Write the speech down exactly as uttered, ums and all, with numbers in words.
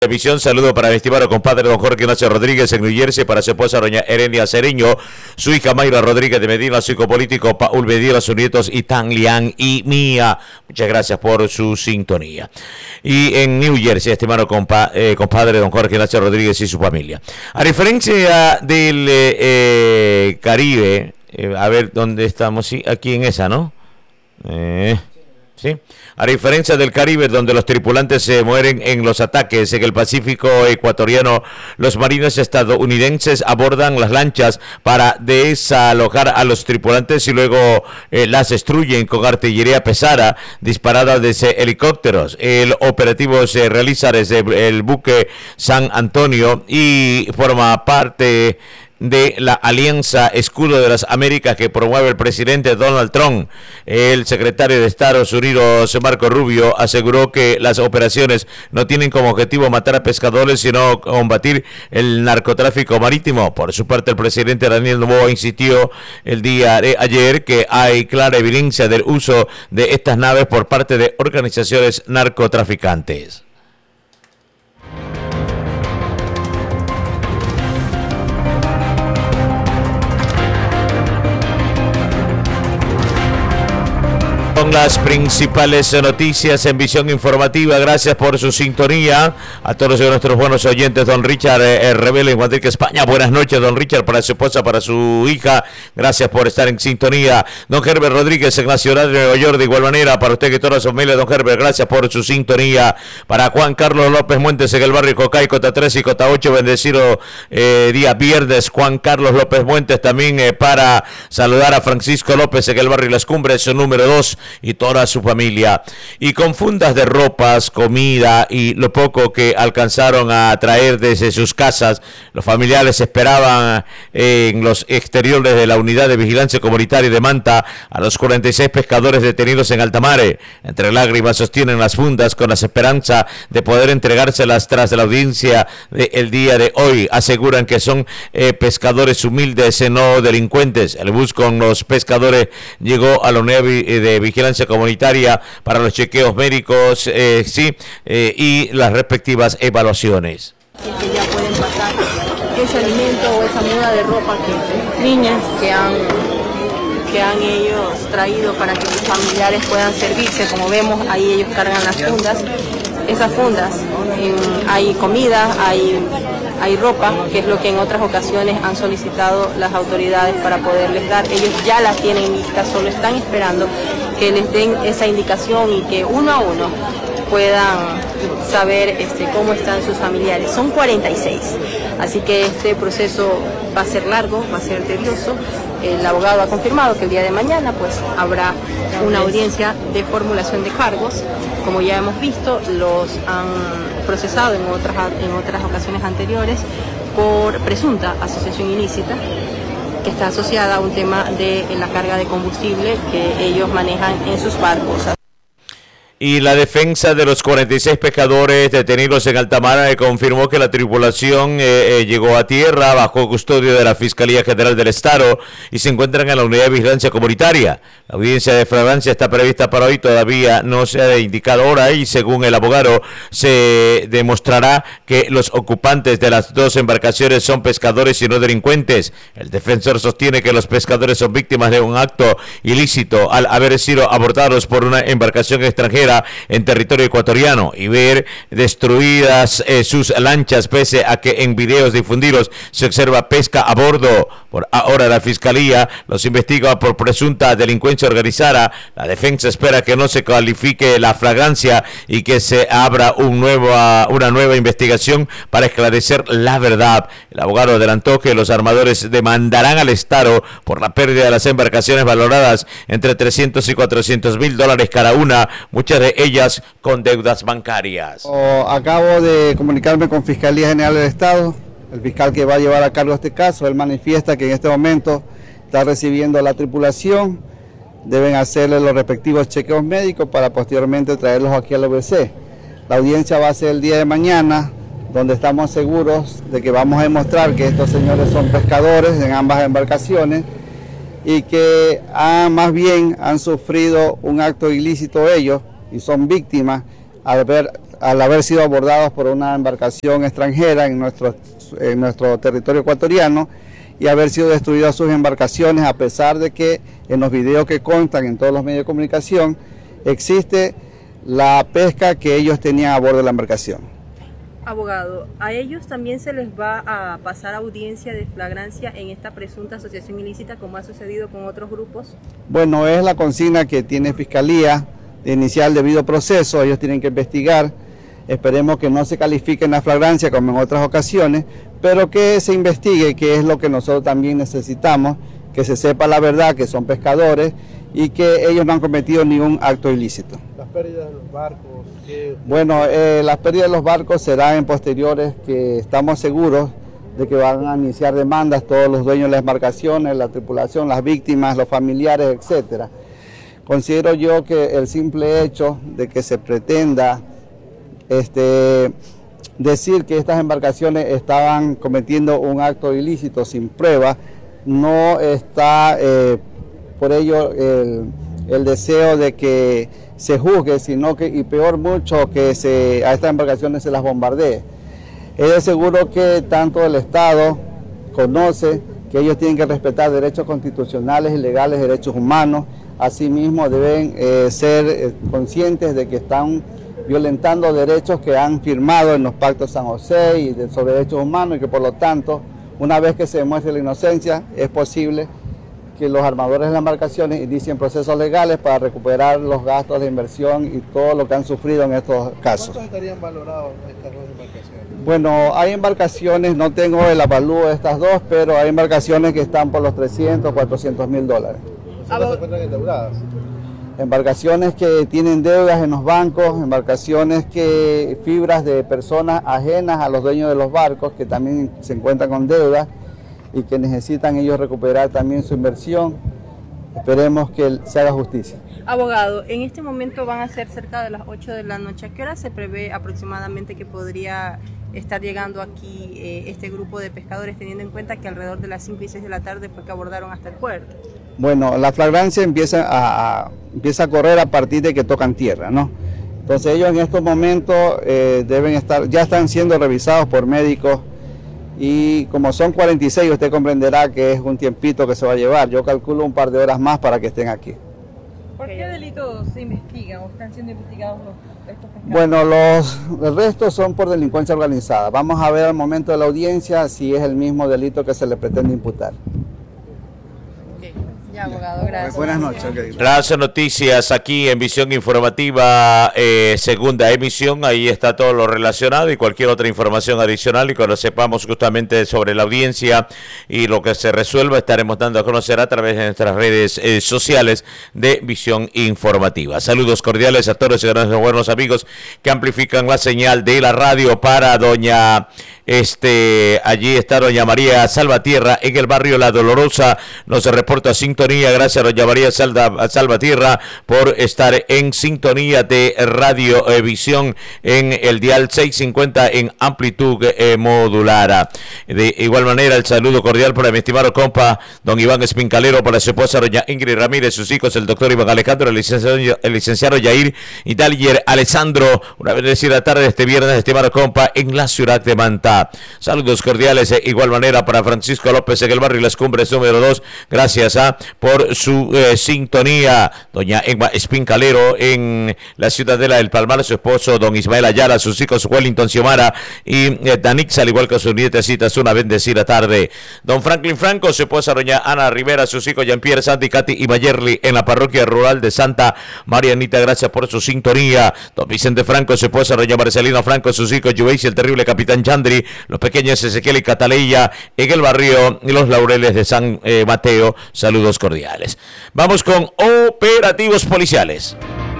Televisión, saludo para mi estimado compadre don Jorge Ignacio Rodríguez en New Jersey, para su esposa doña Erenia Cereño, su hija Mayra Rodríguez de Medina, su hijo político Paul Medina, sus nietos Itán, Lian y Mía. Muchas gracias por su sintonía. Y en New Jersey, estimado compa, eh, compadre don Jorge Ignacio Rodríguez y su familia. A diferencia del eh, eh, Caribe, eh, a ver dónde estamos, sí, aquí en esa, ¿no? Eh... Sí. A diferencia del Caribe, donde los tripulantes se mueren en los ataques, en el Pacífico ecuatoriano, los marines estadounidenses abordan las lanchas para desalojar a los tripulantes y luego eh, las destruyen con artillería pesada disparada desde helicópteros. El operativo se realiza desde el buque San Antonio y forma parte de la Alianza Escudo de las Américas que promueve el presidente Donald Trump. El secretario de Estados Unidos, Marco Rubio, aseguró que las operaciones no tienen como objetivo matar a pescadores, sino combatir el narcotráfico marítimo. Por su parte, el presidente Daniel Noboa insistió el día de ayer que hay clara evidencia del uso de estas naves por parte de organizaciones narcotraficantes. Son las principales noticias en Visión Informativa. Gracias por su sintonía. A todos nuestros buenos oyentes, don Richard eh, Revelo en Madrid, España. Buenas noches, don Richard, para su esposa, para su hija. Gracias por estar en sintonía. Don Herbert Rodríguez en la ciudad de Nueva York, de igual manera, para usted que toda su familia, don Herbert, gracias por su sintonía. Para Juan Carlos López Muentes en el barrio Cocay, Cota tres y Cota ocho, bendecido eh, día viernes, Juan Carlos López Muentes. También eh, para saludar a Francisco López en el barrio Las Cumbres, su número dos, y toda su familia. Y con fundas de ropas, comida y lo poco que alcanzaron a traer desde sus casas, los familiares esperaban en los exteriores de la unidad de vigilancia comunitaria de Manta a los cuarenta y seis pescadores detenidos en Altamare. Entre lágrimas sostienen las fundas con la esperanza de poder entregárselas tras de la audiencia del día de hoy. Aseguran que son eh, pescadores humildes, no delincuentes. El bus con los pescadores llegó a la unidad de vigilancia comunitaria para los chequeos médicos, eh, sí, eh, y las respectivas evaluaciones. Que ya pueden pasar ese alimento o esa muda de ropa que niñas que han que han ellos traído para que sus familiares puedan servirse. Como vemos, ahí ellos cargan las fundas. Esas fundas, eh, hay comida, hay, hay ropa, que es lo que en otras ocasiones han solicitado las autoridades para poderles dar. Ellos ya las tienen listas, solo están esperando que les den esa indicación y que uno a uno puedan saber este, cómo están sus familiares. Son cuarenta y seis, así que este proceso va a ser largo, va a ser tedioso. El abogado ha confirmado que el día de mañana pues habrá una audiencia de formulación de cargos. Como ya hemos visto, los han procesado en otras, en otras ocasiones anteriores por presunta asociación ilícita, que está asociada a un tema de la carga de combustible que ellos manejan en sus barcos. Y la defensa de los cuarenta y seis pescadores detenidos en Altamara confirmó que la tripulación eh, eh, llegó a tierra bajo custodia de la Fiscalía General del Estado y se encuentran en la unidad de vigilancia comunitaria. La audiencia de flagrancia está prevista para hoy, todavía no se ha indicado hora y según el abogado se demostrará que los ocupantes de las dos embarcaciones son pescadores y no delincuentes. El defensor sostiene que los pescadores son víctimas de un acto ilícito al haber sido abordados por una embarcación extranjera en territorio ecuatoriano y ver destruidas eh, sus lanchas, pese a que en videos difundidos se observa pesca a bordo. Por ahora la Fiscalía los investiga por presunta delincuencia organizada. La defensa espera que no se califique la flagrancia y que se abra un nuevo, una nueva investigación para esclarecer la verdad. El abogado adelantó que los armadores demandarán al Estado por la pérdida de las embarcaciones valoradas entre trescientos y cuatrocientos mil dólares cada una, muchas de ellas con deudas bancarias. Oh, acabo de comunicarme con Fiscalía General del Estado. El fiscal que va a llevar a cargo este caso, él manifiesta que en este momento está recibiendo a la tripulación, deben hacerle los respectivos chequeos médicos para posteriormente traerlos aquí a la U B C. La audiencia va a ser el día de mañana, donde estamos seguros de que vamos a demostrar que estos señores son pescadores en ambas embarcaciones y que han, más bien han sufrido un acto ilícito ellos y son víctimas al ver al haber sido abordados por una embarcación extranjera en nuestro, en nuestro territorio ecuatoriano y haber sido destruidas sus embarcaciones, a pesar de que en los videos que constan en todos los medios de comunicación existe la pesca que ellos tenían a bordo de la embarcación. Abogado, ¿a ellos también se les va a pasar audiencia de flagrancia en esta presunta asociación ilícita como ha sucedido con otros grupos? Bueno, es la consigna que tiene Fiscalía de iniciar el debido proceso, ellos tienen que investigar, esperemos que no se califique en la flagrancia como en otras ocasiones, pero que se investigue, que es lo que nosotros también necesitamos, que se sepa la verdad, que son pescadores y que ellos no han cometido ningún acto ilícito. Las pérdidas de los barcos. ¿Qué? Bueno, eh, las pérdidas de los barcos serán en posteriores, que estamos seguros de que van a iniciar demandas todos los dueños de las embarcaciones, la tripulación, las víctimas, los familiares, etcétera. Considero yo que el simple hecho de que se pretenda este, decir que estas embarcaciones estaban cometiendo un acto ilícito sin prueba, no está eh, por ello el, el deseo de que se juzgue, sino que, y peor mucho, que se, a estas embarcaciones se las bombardee. Es de seguro que tanto el Estado conoce que ellos tienen que respetar derechos constitucionales y legales, derechos humanos. Asimismo deben eh, ser eh, conscientes de que están violentando derechos que han firmado en los pactos San José y de, sobre derechos humanos, y que por lo tanto, una vez que se demuestre la inocencia, es posible que los armadores de las embarcaciones inicien procesos legales para recuperar los gastos de inversión y todo lo que han sufrido en estos casos. ¿Cuántos estarían valorados estas dos embarcaciones? Bueno, hay embarcaciones, no tengo el avalúo de estas dos, pero hay embarcaciones que están por los trescientos, cuatrocientos mil dólares. ¿Se encuentran endeudadas? Embarcaciones que tienen deudas en los bancos, embarcaciones que fibras de personas ajenas a los dueños de los barcos que también se encuentran con deudas y que necesitan ellos recuperar también su inversión. Esperemos que se haga justicia. Abogado, en este momento van a ser cerca de las ocho de la noche. ¿A qué hora se prevé aproximadamente que podría estar llegando aquí eh, este grupo de pescadores, teniendo en cuenta que alrededor de las cinco y seis de la tarde fue que abordaron hasta el puerto? Bueno, la flagrancia empieza a, a, empieza a correr a partir de que tocan tierra, ¿no? Entonces ellos en estos momentos eh, deben estar, ya están siendo revisados por médicos, y como son cuarenta y seis, usted comprenderá que es un tiempito que se va a llevar. Yo calculo un par de horas más para que estén aquí. ¿Por qué delitos se investigan o están siendo investigados los, estos pescadores? Bueno, los, el resto son por delincuencia organizada. Vamos a ver al momento de la audiencia si es el mismo delito que se le pretende imputar. Ya, abogado, gracias. Buenas noches. Okay. Las noticias aquí en Visión Informativa, eh, segunda emisión, ahí está todo lo relacionado y cualquier otra información adicional, y cuando sepamos justamente sobre la audiencia y lo que se resuelva, estaremos dando a conocer a través de nuestras redes eh, sociales de Visión Informativa. Saludos cordiales a todos y a nuestros buenos amigos que amplifican la señal de la radio para doña... Este, allí está doña María Salvatierra en el barrio La Dolorosa, nos reporta sintonía. Gracias doña María Salda, Salvatierra por estar en sintonía de Radio eh, Visión en el dial seiscientos cincuenta en amplitud eh, modulada. De igual manera el saludo cordial para mi estimado compa don Iván Espincalero, para su esposa doña Ingrid Ramírez, sus hijos el doctor Iván Alejandro, el licenciado, el licenciado Yair y Dalier Alessandro. Una bendecida tarde este viernes, estimado compa, en la ciudad de Manta. Saludos cordiales de igual manera para Francisco López en el barrio Las Cumbres número dos. Gracias a por su eh, sintonía. Doña Emma Espincalero en la Ciudadela del Palmar, su esposo don Ismael Ayala, sus hijos Wellington Xiomara y eh, Danix, al igual que sus nietecitas. Una bendecida tarde. Don Franklin Franco, su esposa doña Ana Rivera, sus hijos Jean-Pierre, Santi, Katy y Mayerly en la parroquia rural de Santa Marianita. Gracias por su sintonía. Don Vicente Franco, su esposa doña Marcelina Franco, sus hijos Juveis y el terrible capitán Chandri, los pequeños Ezequiel y Cataleya en el barrio Los Laureles de San eh, Mateo. Saludos cordiales. Vamos con operativos policiales.